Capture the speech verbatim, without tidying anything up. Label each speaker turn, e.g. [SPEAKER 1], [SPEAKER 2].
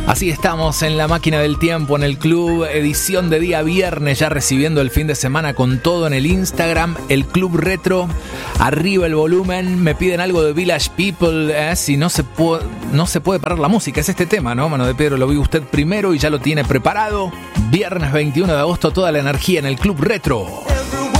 [SPEAKER 1] Así estamos en la máquina del tiempo, en el club, edición de día viernes, ya recibiendo el fin de semana con todo en el Instagram, el Club Retro. Arriba el volumen, me piden algo de Village People, eh, si no se, puede, no se puede parar la música, es este tema, ¿no? Mano de Pedro, lo vi usted primero y ya lo tiene preparado. Viernes veintiuno de agosto, toda la energía en el Club Retro.